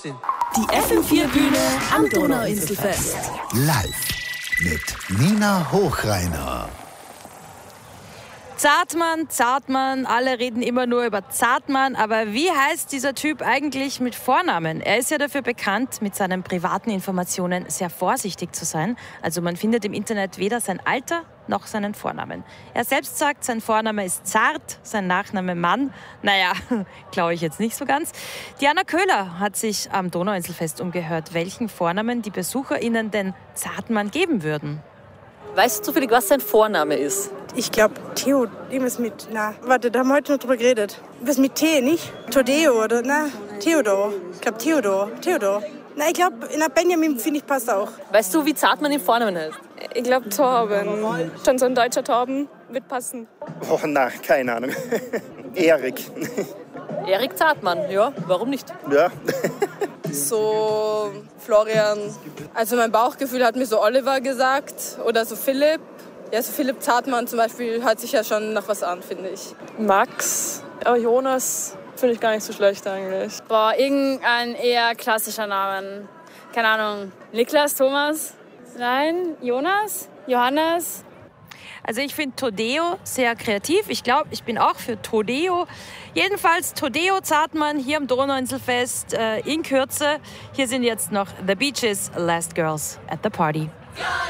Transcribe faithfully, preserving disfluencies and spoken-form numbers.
Blödsinn. Die F M vier Bühne am Donauinselfest. Live mit Nina Hochreiner. Zartmann, Zartmann, alle reden immer nur über Zartmann, aber wie heißt dieser Typ eigentlich mit Vornamen? Er ist ja dafür bekannt, mit seinen privaten Informationen sehr vorsichtig zu sein. Also man findet im Internet weder sein Alter noch seinen Vornamen. Er selbst sagt, sein Vorname ist Zart, sein Nachname Mann. Naja, glaube ich jetzt nicht so ganz. Diana Köhler hat sich am Donauinselfest umgehört, welchen Vornamen die BesucherInnen denn Zartmann geben würden. Weißt du zufällig, was sein Vorname ist? Ich glaube, Theo, irgendwas mit, na, warte, da haben wir heute noch drüber geredet. Was mit T, nicht? Todeo oder, na, Theodor. Ich glaube, Theodor. Theodor. Na, ich glaube, na, Benjamin, finde ich, passt auch. Weißt du, wie Zartmann im Vornamen heißt? Ich glaube, Torben. Schon so ein deutscher Torben wird passen. Oh, na, keine Ahnung. Erik. Erik Zartmann, ja, warum nicht? Ja. So Florian. Also mein Bauchgefühl hat mir so Oliver gesagt oder so Philipp. Ja, so Philipp Zartmann zum Beispiel hört sich ja schon nach was an, finde ich. Max, oh, Jonas finde ich gar nicht so schlecht eigentlich. Boah, irgendein eher klassischer Name. Keine Ahnung, Niklas, Thomas? Nein, Jonas? Johannes? Also ich finde Todeo sehr kreativ. Ich glaube, ich bin auch für Todeo. Jedenfalls Todeo Zartmann hier am Donauinselfest äh, in Kürze. Hier sind jetzt noch The Beaches, Last Girls at the Party.